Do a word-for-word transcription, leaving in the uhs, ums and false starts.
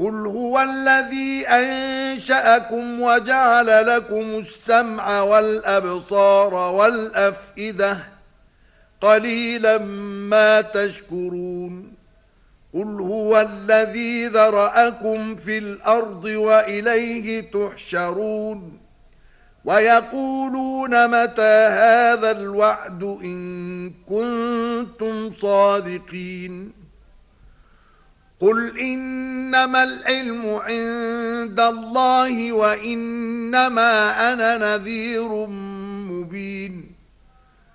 قل هو الذي أنشأكم وجعل لكم السمع والأبصار والأفئدة قليلا ما تشكرون قل هو الذي ذرأكم في الأرض وإليه تحشرون ويقولون متى هذا الوعد إن كنتم صادقين قل إنما العلم عند الله وإنما أنا نذير مبين